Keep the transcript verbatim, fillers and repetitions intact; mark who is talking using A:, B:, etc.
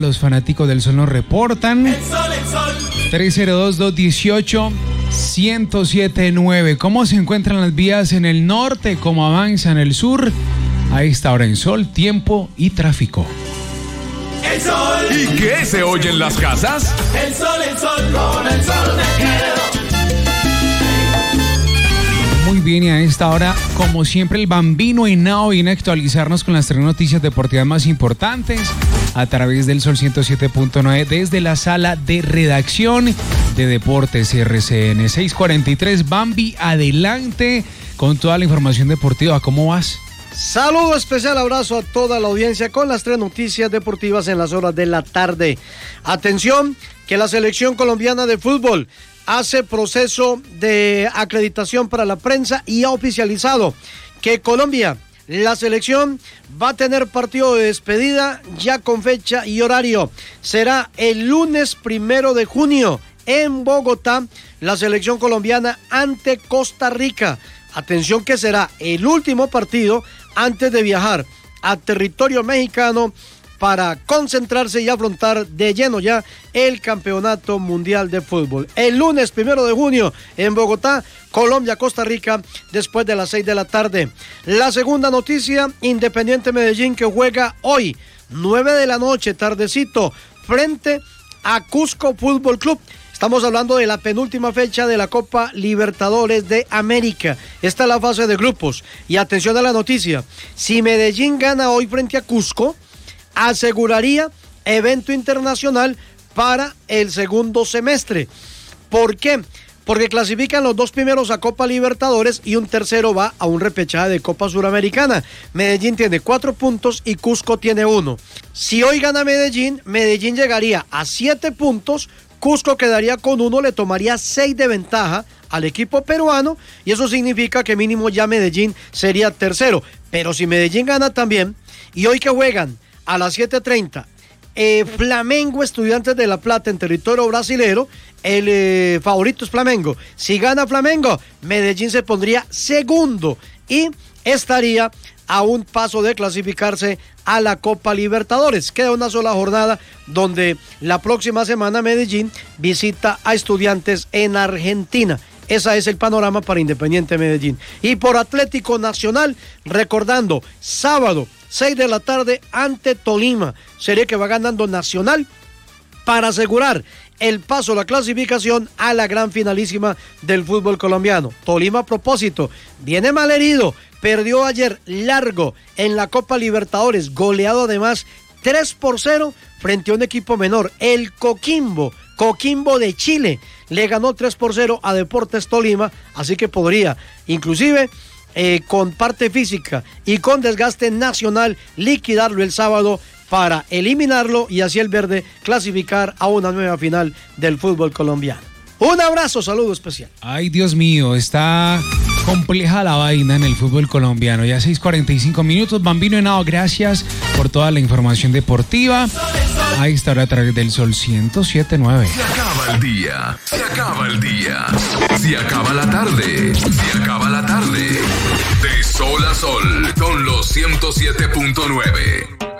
A: Los fanáticos del sol nos reportan.
B: El sol, el sol.
A: tres cero dos, dos uno ocho, uno cero siete nueve. ¿Cómo se encuentran las vías en el norte? ¿Cómo avanza en el sur? A esta hora en sol, tiempo y tráfico.
B: El sol.
C: ¿Y qué se oye en las casas?
B: El sol, el sol, con el sol me quedo.
A: Muy bien, y a esta hora, como siempre, el Bambino Henao viene a actualizarnos con las tres noticias deportivas más importantes a través del Sol ciento siete punto nueve desde la sala de redacción de Deportes R C N. seis cuarenta y tres, Bambi, adelante con toda la información deportiva. ¿Cómo vas?
D: Saludo especial, abrazo a toda la audiencia con las tres noticias deportivas en las horas de la tarde. Atención, que la selección colombiana de fútbol hace proceso de acreditación para la prensa y ha oficializado que Colombia, la selección, va a tener partido de despedida ya con fecha y horario. Será el lunes primero de junio en Bogotá, la selección colombiana ante Costa Rica. Atención que será el último partido antes de viajar a territorio mexicano para concentrarse y afrontar de lleno ya el Campeonato Mundial de Fútbol. El lunes primero de junio en Bogotá, Colombia, Costa Rica, después de las seis de la tarde. La segunda noticia, Independiente Medellín, que juega hoy, nueve de la noche, tardecito, frente a Cusco Fútbol Club. Estamos hablando de la penúltima fecha de la Copa Libertadores de América. Esta es la fase de grupos. Y atención a la noticia, si Medellín gana hoy frente a Cusco, aseguraría evento internacional para el segundo semestre. ¿Por qué? Porque clasifican los dos primeros a Copa Libertadores y un tercero va a un repechaje de Copa Suramericana. Medellín tiene cuatro puntos y Cusco tiene uno. Si hoy gana Medellín, Medellín llegaría a siete puntos, Cusco quedaría con uno, le tomaría seis de ventaja al equipo peruano y eso significa que mínimo ya Medellín sería tercero. Pero si Medellín gana también, y hoy que juegan a las siete treinta, eh, Flamengo Estudiantes de La Plata en territorio brasilero, el eh, favorito es Flamengo. Si gana Flamengo, Medellín se pondría segundo y estaría a un paso de clasificarse a la Copa Libertadores. Queda una sola jornada donde la próxima semana Medellín visita a Estudiantes en Argentina. Ese es el panorama para Independiente Medellín. Y por Atlético Nacional, recordando, sábado, seis de la tarde ante Tolima. Serie que va ganando Nacional para asegurar el paso, la clasificación a la gran finalísima del fútbol colombiano. Tolima, a propósito, viene mal herido. Perdió ayer largo en la Copa Libertadores, goleado además tres por cero frente a un equipo menor, el Coquimbo, Coquimbo de Chile. Le ganó tres por cero a Deportes Tolima, así que podría, inclusive, Eh, con parte física y con desgaste nacional, liquidarlo el sábado para eliminarlo y así el verde clasificar a una nueva final del fútbol colombiano. Un abrazo, saludo especial.
A: Ay, Dios mío, está compleja la vaina en el fútbol colombiano. Ya seis cuarenta y cinco minutos. Bambino Henao, gracias por toda la información deportiva. Ahí estará a través del Sol ciento siete punto nueve.
C: Se acaba el día, se acaba el día, se acaba la tarde, se acaba la tarde. De sol a sol, con los ciento siete punto nueve.